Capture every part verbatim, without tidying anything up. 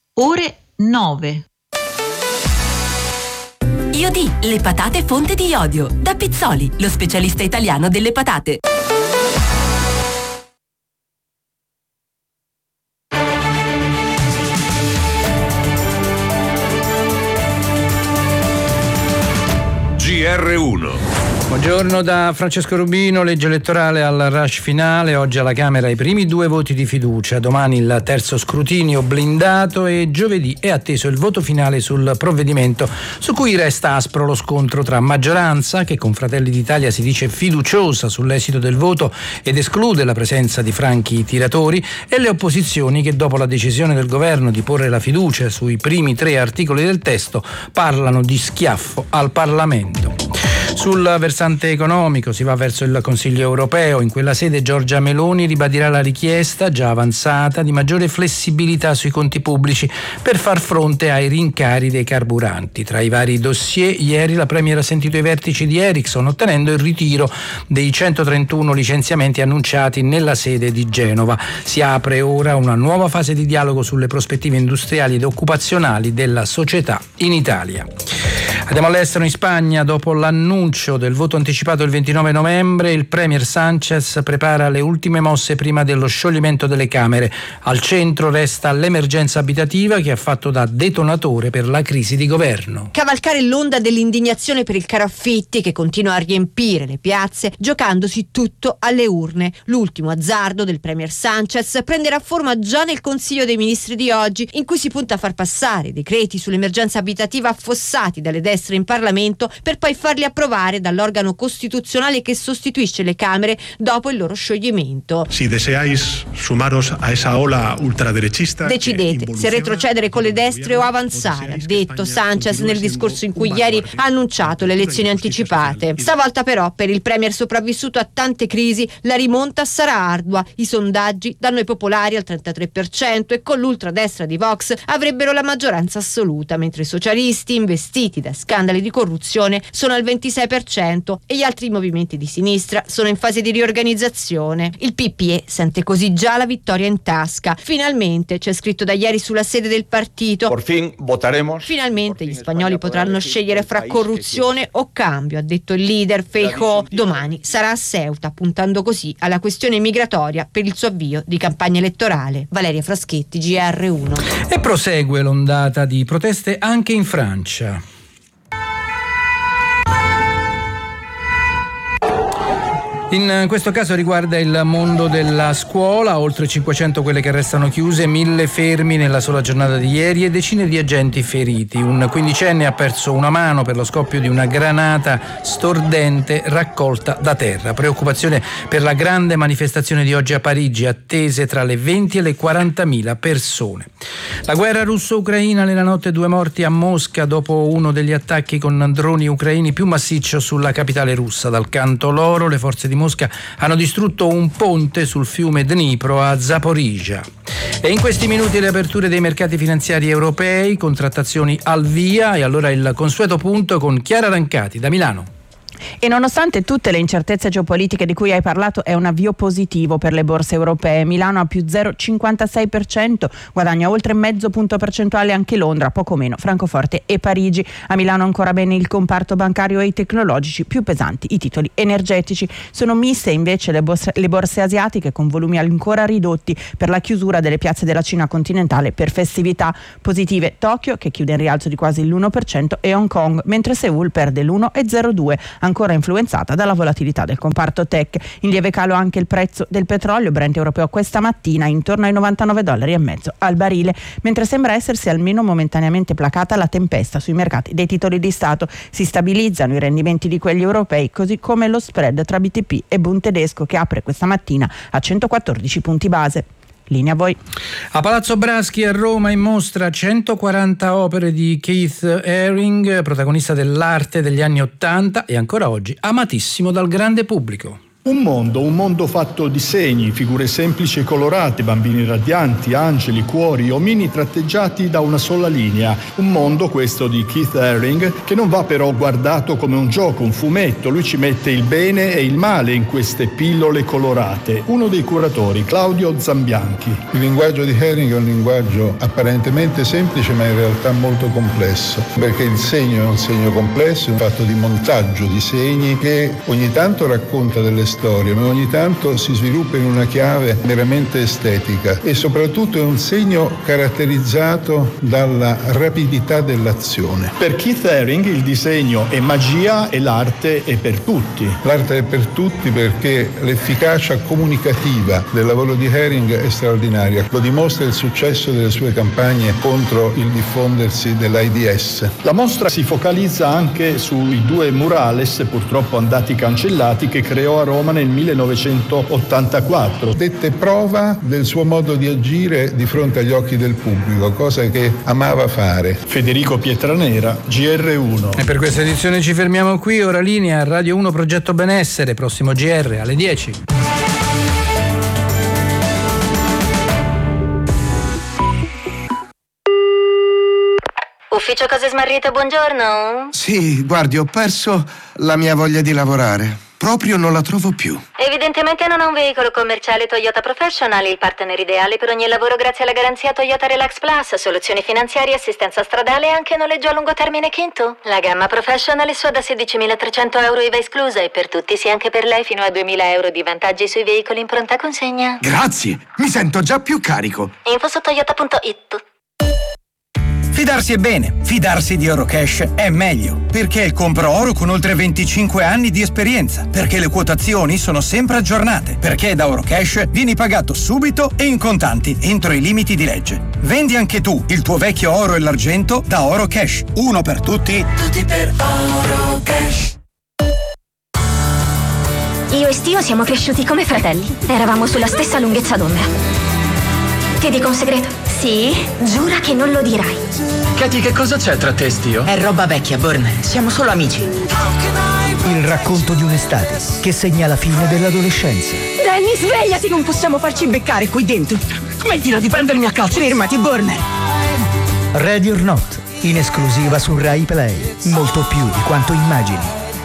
ore nove. Io D, le patate fonte di iodio. Da Pizzoli, lo specialista italiano delle patate. G R uno. Buongiorno da Francesco Rubino. Legge elettorale al rush finale. Oggi alla Camera i primi due voti di fiducia, domani il terzo scrutinio blindato e giovedì è atteso il voto finale sul provvedimento, su cui resta aspro lo scontro tra maggioranza, che con Fratelli d'Italia si dice fiduciosa sull'esito del voto ed esclude la presenza di franchi tiratori, e le opposizioni che dopo la decisione del governo di porre la fiducia sui primi tre articoli del testo parlano di schiaffo al Parlamento. Sul versante economico si va verso il Consiglio europeo. In quella sede Giorgia Meloni ribadirà la richiesta, già avanzata, di maggiore flessibilità sui conti pubblici per far fronte ai rincari dei carburanti. Tra i vari dossier, ieri la Premier ha sentito i vertici di Ericsson, ottenendo il ritiro dei centotrentuno licenziamenti annunciati nella sede di Genova. Si apre ora una nuova fase di dialogo sulle prospettive industriali ed occupazionali della società in Italia. Andiamo all'estero. In Spagna, dopo l'annuncio del voto anticipato il ventinove novembre, il premier Sánchez prepara le ultime mosse prima dello scioglimento delle Camere. Al centro resta l'emergenza abitativa, che ha fatto da detonatore per la crisi di governo. Cavalcare l'onda dell'indignazione per il caro affitti, che continua a riempire le piazze, giocandosi tutto alle urne. L'ultimo azzardo del premier Sánchez prenderà forma già nel Consiglio dei Ministri di oggi, in cui si punta a far passare i decreti sull'emergenza abitativa affossati dalle destre in Parlamento, per poi farli approvare dall'organo costituzionale che sostituisce le Camere dopo il loro scioglimento. Si deseáis sumaros a esa ola ultraderechista, decidete se retrocedere con le destre o avanzare, ha detto Sánchez nel discorso in cui ieri ha annunciato le elezioni anticipate. Stavolta però, per il premier sopravvissuto a tante crisi, la rimonta sarà ardua. I sondaggi danno i popolari al trentatré per cento e con l'ultradestra di Vox avrebbero la maggioranza assoluta, mentre i socialisti, investiti da scandali di corruzione, sono al ventisei per cento e gli altri movimenti di sinistra sono in fase di riorganizzazione. Il P P E sente così già la vittoria in tasca. Finalmente, c'è scritto da ieri sulla sede del partito, Por fin votaremos. Finalmente gli spagnoli potranno scegliere fra corruzione o cambio, ha detto il leader Feijóo. Domani sarà a Ceuta, puntando così alla questione migratoria per il suo avvio di campagna elettorale. Valeria Fraschetti, G R uno. E prosegue l'ondata di proteste anche in Francia. In questo caso riguarda il mondo della scuola, oltre cinquecento quelle che restano chiuse, mille fermi nella sola giornata di ieri e decine di agenti feriti. Un quindicenne ha perso una mano per lo scoppio di una granata stordente raccolta da terra. Preoccupazione per la grande manifestazione di oggi a Parigi, attese tra le venti e le quarantamila persone. La guerra russo-ucraina, nella notte due morti a Mosca dopo uno degli attacchi con droni ucraini più massiccio sulla capitale russa. Dal canto loro, le forze di Mosca hanno distrutto un ponte sul fiume Dnipro a Zaporizhzhia. E in questi minuti le aperture dei mercati finanziari europei, contrattazioni al via, e allora il consueto punto con Chiara Rancati da Milano. E nonostante tutte le incertezze geopolitiche di cui hai parlato, è un avvio positivo per le borse europee. Milano a più zero virgola cinquantasei per cento, guadagna oltre mezzo punto percentuale anche Londra, poco meno Francoforte e Parigi. A Milano ancora bene il comparto bancario e i tecnologici, più pesanti i titoli energetici. Sono miste invece le borse, le borse asiatiche, con volumi ancora ridotti per la chiusura delle piazze della Cina continentale per festività. Positive Tokyo, che chiude in rialzo di quasi l'uno per cento, e Hong Kong, mentre Seoul perde l'uno virgola zero due per cento, ancora influenzata dalla volatilità del comparto tech. In lieve calo anche il prezzo del petrolio, Brent europeo questa mattina intorno ai novantanove dollari e mezzo al barile, mentre sembra essersi almeno momentaneamente placata la tempesta sui mercati dei titoli di Stato. Si stabilizzano i rendimenti di quelli europei, così come lo spread tra B T P e Bund tedesco, che apre questa mattina a centoquattordici punti base. Linea a voi. A Palazzo Braschi a Roma in mostra centoquaranta opere di Keith Haring, protagonista dell'arte degli anni ottanta e ancora oggi amatissimo dal grande pubblico. Un mondo, un mondo fatto di segni, figure semplici e colorate, bambini radianti, angeli, cuori, omini tratteggiati da una sola linea. Un mondo, questo di Keith Haring, che non va però guardato come un gioco, un fumetto. Lui ci mette il bene e il male in queste pillole colorate. Uno dei curatori, Claudio Zambianchi. Il linguaggio di Haring è un linguaggio apparentemente semplice, ma in realtà molto complesso, perché il segno è un segno complesso, è un fatto di montaggio di segni che ogni tanto racconta delle storie, ma ogni tanto si sviluppa in una chiave meramente estetica e soprattutto è un segno caratterizzato dalla rapidità dell'azione. Per Keith Haring il disegno è magia e l'arte è per tutti. L'arte è per tutti perché l'efficacia comunicativa del lavoro di Haring è straordinaria. Lo dimostra il successo delle sue campagne contro il diffondersi dell'AIDS. La mostra si focalizza anche sui due murales, purtroppo andati cancellati, che creò a Roma nel millenovecentottantaquattro. Dette prova del suo modo di agire di fronte agli occhi del pubblico, cosa che amava fare. Federico Pietranera, G R uno. E per questa edizione ci fermiamo qui. Ora linea Radio uno Progetto Benessere, prossimo G R alle dieci. Ufficio Cose Smarrite, buongiorno. Sì, guardi, ho perso la mia voglia di lavorare. Proprio non la trovo più. Evidentemente non ha un veicolo commerciale Toyota Professional, il partner ideale per ogni lavoro grazie alla garanzia Toyota Relax Plus, soluzioni finanziarie, assistenza stradale e anche noleggio a lungo termine Kinto. La gamma Professional è sua da sedicimilatrecento euro I V A esclusa e per tutti, sì anche per lei, fino a duemila euro di vantaggi sui veicoli in pronta consegna. Grazie, mi sento già più carico. Info su toyota punto it. Fidarsi è bene, fidarsi di Eurocash è meglio, perché è il compro oro con oltre venticinque anni di esperienza, perché le quotazioni sono sempre aggiornate, perché da Eurocash vieni pagato subito e in contanti entro i limiti di legge. Vendi anche tu il tuo vecchio oro e l'argento da Eurocash, uno per tutti, tutti per Eurocash. Io e Stio siamo cresciuti come fratelli, eravamo sulla stessa lunghezza d'onda. Ti dico un segreto? Sì? Giura che non lo dirai. Katy, che cosa c'è tra te e Stio? È roba vecchia, Burn. Siamo solo amici. Il racconto di un'estate che segna la fine dell'adolescenza. Danny, svegliati! Non possiamo farci beccare qui dentro. Smettila di prendermi a calcio. Fermati, Burn. Ready or Not, in esclusiva su Rai Play. Molto più di quanto immagini.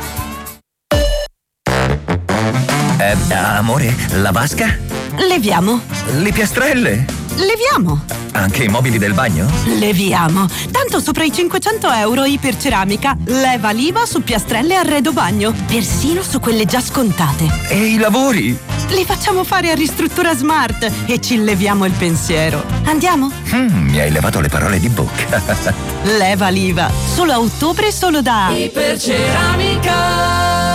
Eh, amore, la vasca? Leviamo. Le piastrelle? Leviamo. Anche i mobili del bagno? Leviamo. Tanto sopra i cinquecento euro Iperceramica. Leva l'I V A su piastrelle e arredo bagno. Persino su quelle già scontate. E i lavori? Li facciamo fare a Ristruttura Smart e ci leviamo il pensiero. Andiamo? Mm, mi hai levato le parole di bocca. Leva l'I V A. Solo a ottobre, solo da Iperceramica.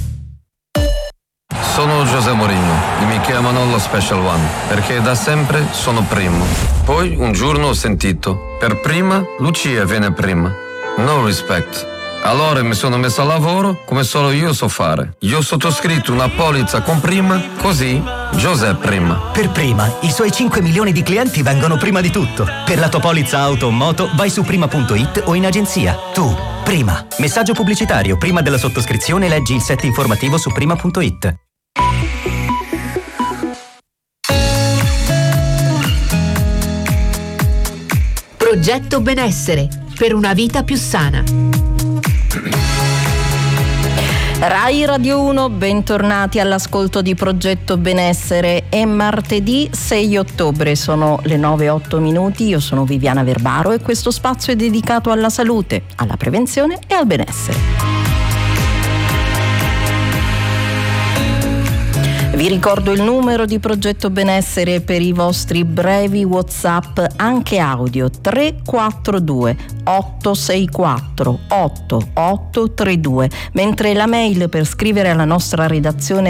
Sono José Mourinho e mi chiamano lo Special One perché da sempre sono primo. Poi un giorno ho sentito, per prima Lucia viene prima. No respect. Allora mi sono messo a lavoro come solo io so fare. Io ho sottoscritto una polizza con prima, così José prima. Per prima, i suoi cinque milioni di clienti vengono prima di tutto. Per la tua polizza auto o moto vai su prima punto it o in agenzia. Tu, prima. Messaggio pubblicitario. Prima della sottoscrizione leggi il set informativo su prima punto it. Progetto Benessere per una vita più sana. Rai Radio uno, bentornati all'ascolto di Progetto Benessere. È martedì sei ottobre, sono le nove e otto minuti. Io sono Viviana Verbaro e questo spazio è dedicato alla salute, alla prevenzione e al benessere. Vi ricordo il numero di Progetto Benessere per i vostri brevi WhatsApp, anche audio, tre quattro due otto sei quattro otto otto tre due, mentre la mail per scrivere alla nostra redazione